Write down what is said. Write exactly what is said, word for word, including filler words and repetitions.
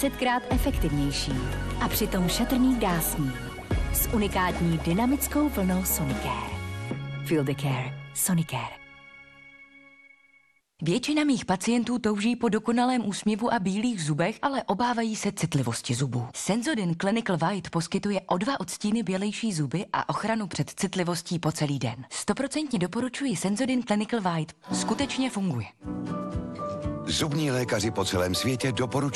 dvacetkrát efektivnější a přitom šetrný k dásní. S unikátní dynamickou vlnou Sonicare. Feel the care. Sonicare. Většina mých pacientů touží po dokonalém úsměvu a bílých zubech, ale obávají se citlivosti zubů. Sensodyne Clinical White poskytuje o dva odstíny bělejší zuby a ochranu před citlivostí po celý den. Stoprocentně doporučuji Sensodyne Clinical White. Skutečně funguje. Zubní lékaři po celém světě doporučují